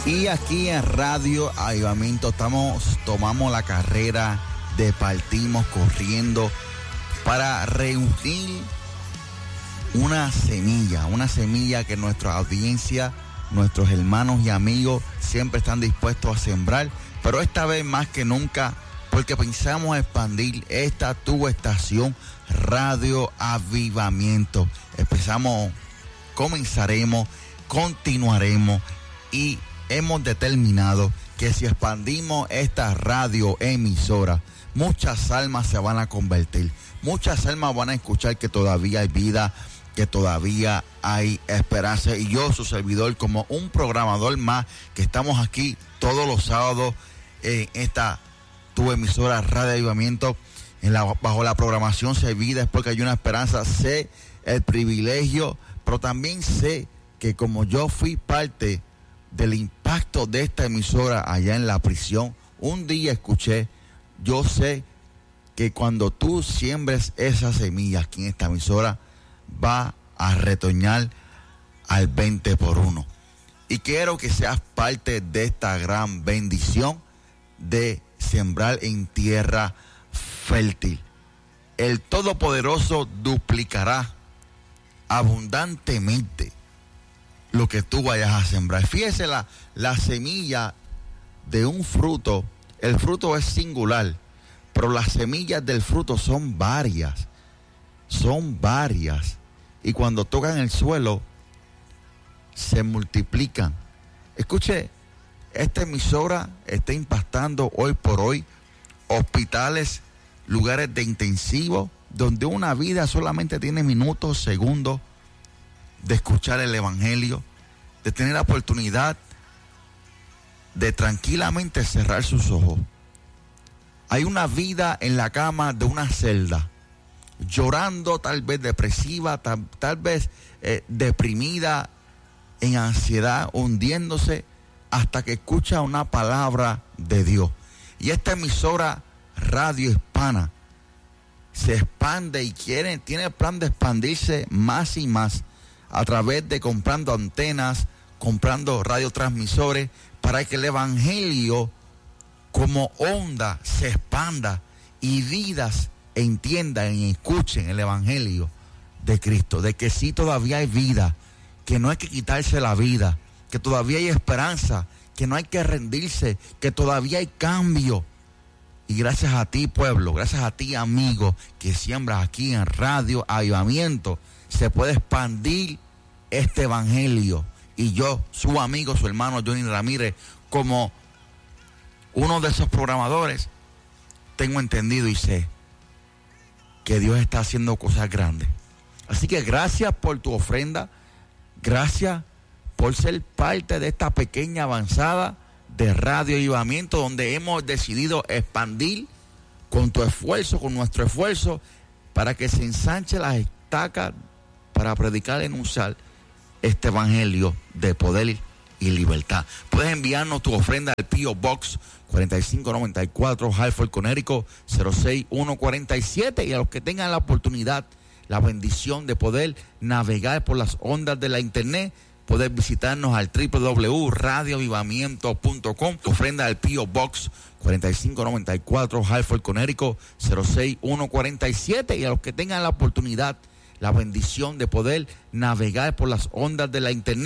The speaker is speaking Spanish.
Y aquí en Radio Avivamiento tomamos la carrera de partimos corriendo para reunir una semilla que nuestra audiencia, nuestros hermanos y amigos siempre están dispuestos a sembrar, pero esta vez más que nunca, porque pensamos expandir esta tu estación Radio Avivamiento. Comenzaremos, continuaremos y hemos determinado que si expandimos esta radio emisora, muchas almas se van a convertir, muchas almas van a escuchar que todavía hay vida, que todavía hay esperanza. Y yo, su servidor, como un programador más, que estamos aquí todos los sábados en esta tu emisora Radio Avivamiento, bajo la programación Servida, es porque hay una esperanza. Sé el privilegio, pero también sé que como yo fui parte del impacto de esta emisora allá en la prisión, un día escuché, yo sé que cuando tú siembres esas semillas aquí en esta emisora, va a retoñar al 20 por 1. Y quiero que seas parte de esta gran bendición de sembrar en tierra fértil. El Todopoderoso duplicará abundantemente lo que tú vayas a sembrar. Fíjese la semilla de un fruto, el fruto es singular, pero las semillas del fruto son varias. Y cuando tocan el suelo, se multiplican. Escuche, esta emisora está impactando hoy por hoy hospitales, lugares de intensivo, donde una vida solamente tiene minutos, segundos de escuchar el evangelio, de tener la oportunidad de tranquilamente cerrar sus ojos. Hay una vida en la cama de una celda, llorando, tal vez depresiva, tal vez deprimida, en ansiedad, hundiéndose, hasta que escucha una palabra de Dios. Y esta emisora Radio Hispana se expande y tiene el plan de expandirse más y más a través de comprando antenas, comprando radiotransmisores, para que el evangelio como onda se expanda y vidas entiendan y escuchen el evangelio de Cristo, de que sí todavía hay vida, que no hay que quitarse la vida, que todavía hay esperanza, que no hay que rendirse, que todavía hay cambio. Y gracias a ti, pueblo, gracias a ti, amigo, que siembras aquí en Radio Avivamiento, se puede expandir este evangelio. Y yo, su amigo, su hermano Johnny Ramírez, como uno de esos programadores, tengo entendido y sé que Dios está haciendo cosas grandes. Así que gracias por tu ofrenda, gracias por ser parte de esta pequeña avanzada de Radio Avivamiento, donde hemos decidido expandir con tu esfuerzo, con nuestro esfuerzo, para que se ensanche las estacas para predicar y anunciar este evangelio de poder y libertad. Puedes enviarnos tu ofrenda al P.O. Box 4594, Hartford, Connecticut 06147, y a los que tengan la oportunidad, la bendición de poder navegar por las ondas de la internet, puedes visitarnos al www.radioavivamiento.com. Ofrenda al P.O. Box 4594, Hartford, Connecticut 06147, y a los que tengan la oportunidad, la bendición de poder navegar por las ondas de la internet,